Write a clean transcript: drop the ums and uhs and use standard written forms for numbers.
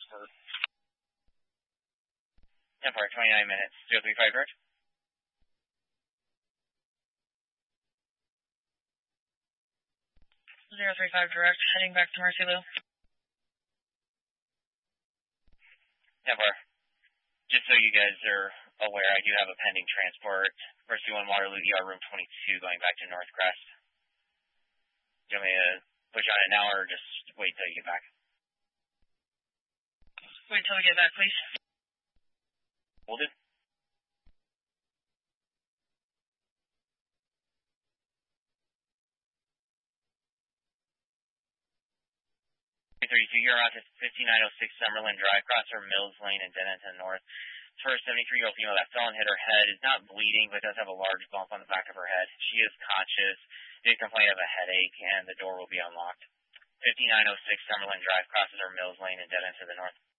10 for 29 minutes. 035 direct. 035 direct, heading back to Mercy Lou. 10 for. Just so you guys are aware, I do have a pending transport. Mercy 1 Waterloo ER room 22 going back to North Crest. Do you want me to push on it now or just wait till you get back? Wait till we get back, please. Hold it. 32, you're on to 5906 Summerlin Drive, across from Mills Lane and Denton North. First 73-year-old female that fell and hit her head is not bleeding, but does have a large bump on the back of her head. She is conscious, did complain of a headache, and the door will be unlocked. 5906 Summerlin Drive crosses our Mills Lane and Denton to the north.